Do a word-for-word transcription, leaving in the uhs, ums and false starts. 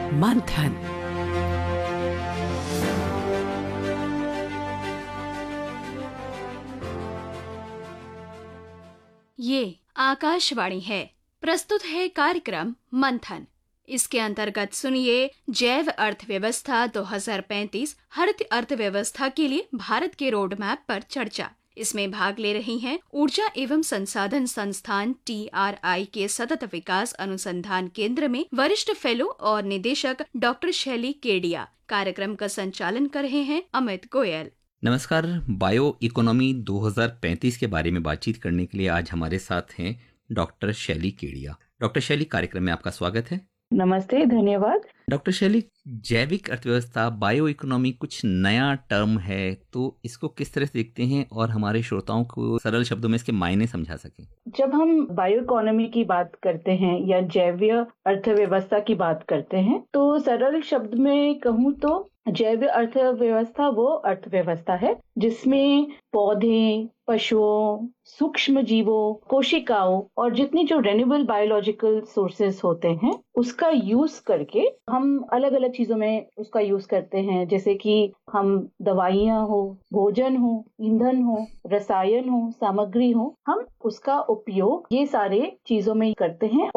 मंथन। ये आकाशवाणी है। प्रस्तुत है कार्यक्रम मंथन। इसके अंतर्गत सुनिए जैव अर्थव्यवस्था दो हज़ार पैंतीस हरित अर्थव्यवस्था के लिए भारत के रोड मैप पर चर्चा। इसमें भाग ले रही हैं ऊर्जा एवं संसाधन संस्थान टी आर आई के सतत विकास अनुसंधान केंद्र में वरिष्ठ फेलो और निदेशक डॉक्टर शैली केडिया। कार्यक्रम का संचालन कर रहे हैं अमित गोयल। नमस्कार। बायो इकोनॉमी दो हज़ार पैंतीस के बारे में बातचीत करने के लिए आज हमारे साथ हैं डॉक्टर शैली केडिया। डॉक्टर शैली, कार्यक्रम में आपका स्वागत है। नमस्ते, धन्यवाद। डॉक्टर शैली, जैविक अर्थव्यवस्था, बायो इकोनॉमी कुछ नया टर्म है, तो इसको किस तरह से देखते हैं और हमारे श्रोताओं को सरल शब्दों में इसके मायने समझा सकें? जब हम बायो इकोनॉमी की बात करते हैं या जैवीय अर्थव्यवस्था की बात करते हैं, तो सरल शब्द में कहूँ तो जैव अर्थव्यवस्था वो अर्थव्यवस्था है जिसमें पौधे, पशुओं, सूक्ष्म जीवों, कोशिकाओं और जितनी जो रेन्यूएबल बायोलॉजिकल सोर्सेस होते हैं उसका यूज करके हम अलग अलग चीजों में उसका यूज करते हैं। जैसे कि हम दवाइयाँ हो, भोजन हो, ईंधन हो, रसायन हो, सामग्री हो, हम उसका उपयोग ये सारे चीजों में करते हैं